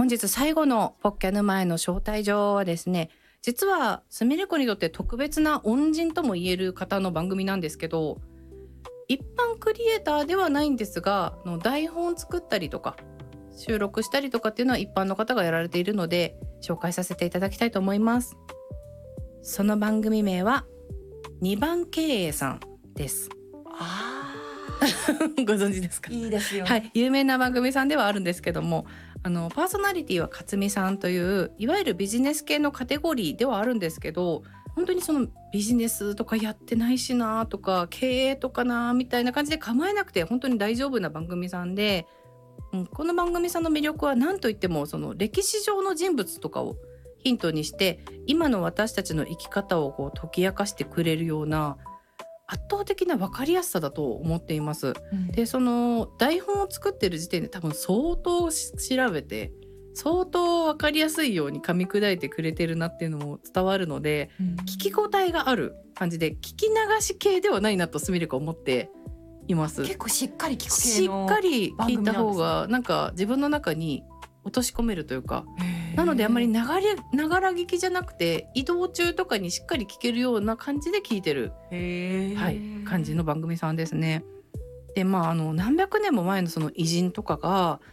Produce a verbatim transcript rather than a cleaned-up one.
本日最後のポッキャ沼への招待状はですね、実はすみれ子にとって特別な恩人とも言える方の番組なんですけど、一般クリエイターではないんですが、の台本を作ったりとか収録したりとかっていうのは一般の方がやられているので、紹介させていただきたいと思います。その番組名はにばん経営さんです。 あご存知ですか？ いいですよね、 はい、有名な番組さんではあるんですけども、あのパーソナリティは勝美さんといういわゆるビジネス系のカテゴリーではあるんですけど、本当にそのビジネスとかやってないしなとか経営とかなみたいな感じで構えなくて本当に大丈夫な番組さんで、うん、この番組さんの魅力は何といってもその歴史上の人物とかをヒントにして今の私たちの生き方をこう解き明かしてくれるような圧倒的な分かりやすさだと思っています、 うん、 でその台本を作ってる時点で多分相当調べて相当分かりやすいように噛み砕いてくれてるなっていうのも伝わるので、うん、聞き応えがある感じで聞き流し系ではないなとすみれ子思っています。 結構しっかり聞く系のしっかり聞いた方がなんか自分の中に落とし込めるというか、なのであんまりながらながら聞きじゃなくて移動中とかにしっかり聞けるような感じで聞いてる、はい、感じの番組さんですね。でまああの何百年も前のその偉人とかが